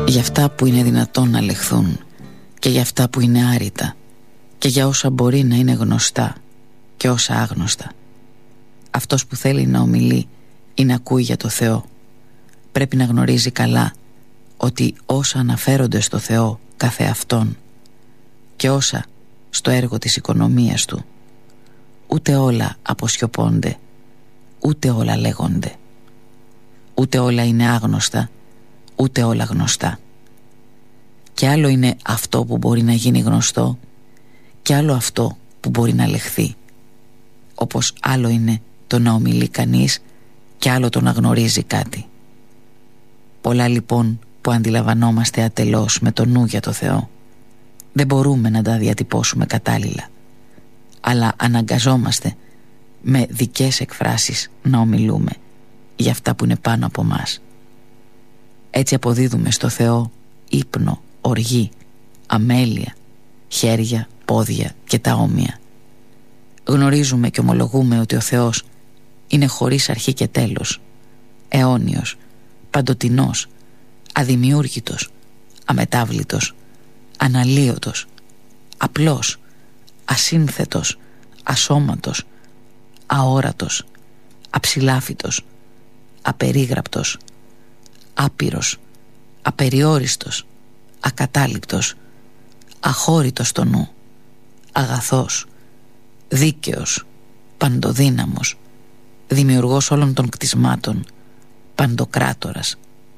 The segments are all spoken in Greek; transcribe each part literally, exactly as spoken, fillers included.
για αυτά που είναι δυνατόν να λεχθούν και για αυτά που είναι άρρητα και για όσα μπορεί να είναι γνωστά και όσα άγνωστα. Αυτός που θέλει να ομιλεί ή να ακούει για το Θεό πρέπει να γνωρίζει καλά ότι όσα αναφέρονται στο Θεό καθεαυτόν και όσα στο έργο της οικονομίας του, ούτε όλα αποσιωπώνται, ούτε όλα λέγονται, ούτε όλα είναι άγνωστα, ούτε όλα γνωστά. Και άλλο είναι αυτό που μπορεί να γίνει γνωστό και άλλο αυτό που μπορεί να λεχθεί, όπως άλλο είναι το να ομιλεί κανείς και άλλο το να γνωρίζει κάτι. Πολλά λοιπόν που αντιλαμβανόμαστε ατελώς με το νου για το Θεό δεν μπορούμε να τα διατυπώσουμε κατάλληλα, αλλά αναγκαζόμαστε με δικές εκφράσεις να ομιλούμε για αυτά που είναι πάνω από μας. Έτσι αποδίδουμε στο Θεό ύπνο, οργή, αμέλεια, χέρια, πόδια και τα όμοια. Γνωρίζουμε και ομολογούμε ότι ο Θεός είναι χωρίς αρχή και τέλος, αιώνιος, παντοτινός, αδημιούργητος, αμετάβλητος, αναλύωτος, απλός, ασύνθετος, ασώματος, αόρατος, αψηλάφιτος, απερίγραπτος, άπειρος, απεριόριστος, ακατάληπτος, αχώρητος στο νου, αγαθός, δίκαιος, παντοδύναμος, δημιουργός όλων των κτισμάτων, παντοκράτορας,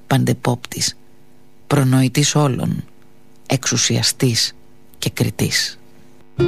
παντεπόπτης, προνοητής όλων, εξουσιαστής και κριτής.